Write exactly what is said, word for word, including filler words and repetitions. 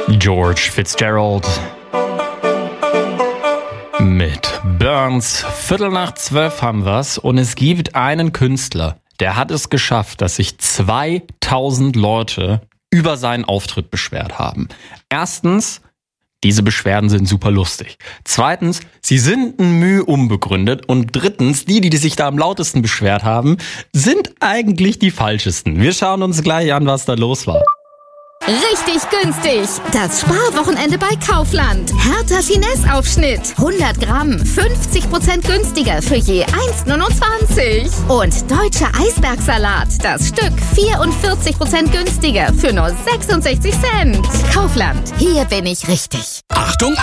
George Fitzgerald mit Burns. Viertel nach zwölf haben wir's und es gibt einen Künstler, der hat es geschafft, dass sich zweitausend Leute über seinen Auftritt beschwert haben. Erstens, diese Beschwerden sind super lustig. Zweitens, sie sind ein Mühe unbegründet. Und drittens, die, die sich da am lautesten beschwert haben, sind eigentlich die falschesten. Wir schauen uns gleich an, was da los war. Richtig günstig. Das Sparwochenende bei Kaufland. Hertha Finesse-Aufschnitt. hundert Gramm. fünfzig Prozent günstiger für je eins Komma neunundzwanzig. Und deutscher Eisbergsalat. Das Stück vierundvierzig Prozent günstiger für nur sechsundsechzig Cent. Kaufland. Hier bin ich richtig. Achtung!